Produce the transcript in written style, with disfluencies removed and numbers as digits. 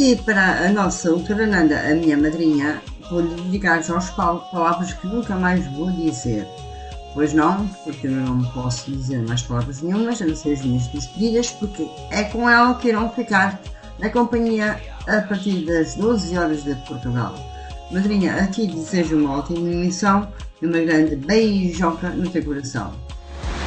E para a nossa doutora Nanda, a minha madrinha, vou-lhe dedicar só as palavras que nunca mais vou dizer. Pois não, porque eu não posso dizer mais palavras nenhumas, a não ser as minhas despedidas, porque é com ela que irão ficar na companhia a partir das 12 horas de Portugal. Madrinha, aqui desejo uma ótima emissão e uma grande beijoca no teu coração.